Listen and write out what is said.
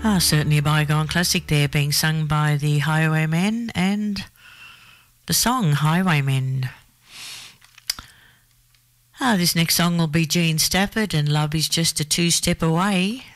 Certainly a bygone classic there, being sung by the Highwaymen, and the song Highwaymen. This next song will be Gene Stafford and Love Is Just a Two-Step Away.